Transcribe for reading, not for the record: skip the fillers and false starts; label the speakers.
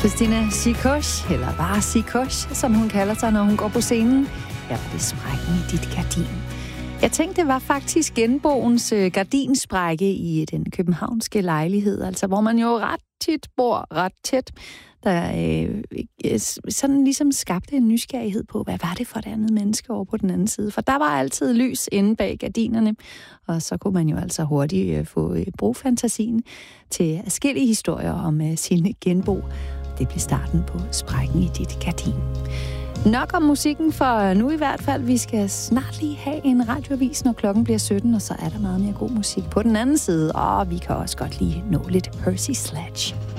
Speaker 1: Christina Sikosh, eller bare Sikosh, som hun kalder sig, når hun går på scenen. Her var det Sprækken i dit gardin. Jeg tænkte, det var faktisk genboens gardinsprække i den københavnske lejlighed, altså hvor man jo ret tit bor ret tæt, der sådan ligesom skabte en nysgerrighed på, hvad var det for et andet menneske over på den anden side? For der var altid lys inde bag gardinerne, og så kunne man jo altså hurtigt bruge fantasien til forskellige historier om sin genbo. Det blev starten på Sprækken i dit gardin. Nok om musikken for nu i hvert fald. Vi skal snart lige have en radioavis, når klokken bliver 17, og så er der meget mere god musik på den anden side. Og vi kan også godt lige nå lidt Percy Sledge.